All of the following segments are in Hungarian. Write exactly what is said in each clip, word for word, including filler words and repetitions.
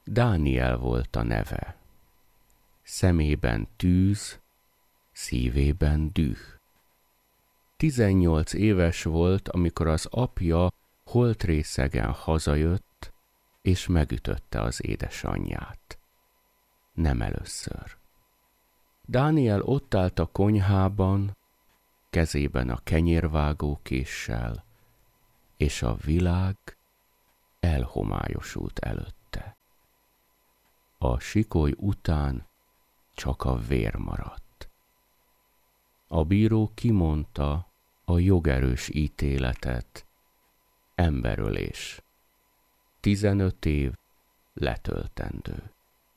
Dániel volt a neve. Szemében tűz, szívében düh. Tizennyolc éves volt, amikor az apja holtrészegen hazajött, és megütötte az édesanyját. Nem először. Dániel ott állt a konyhában, kezében a kenyérvágókéssel, és a világ elhomályosult előtte. A sikoly után csak a vér maradt. A bíró kimondta a jogerős ítéletet: emberölés, tizenöt év letöltendő.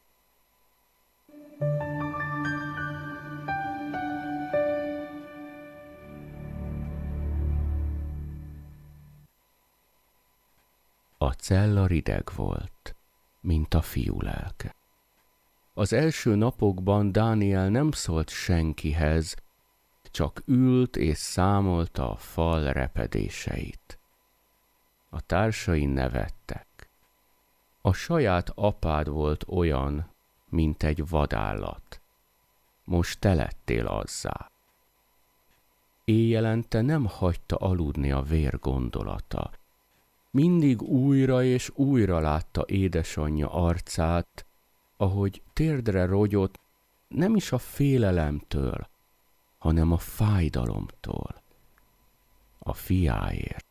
A cella rideg volt, mint a fiú lelke. Az első napokban Dániel nem szólt senkihez, csak ült és számolta a fal repedéseit. A társai nevettek. A saját apád volt olyan, mint egy vadállat. Most te lettél azzá. Éjjelente nem hagyta aludni a vér gondolata. Mindig újra és újra látta édesanyja arcát, ahogy térdre rogyott, nem is a félelemtől, hanem a fájdalomtól, a fiáért.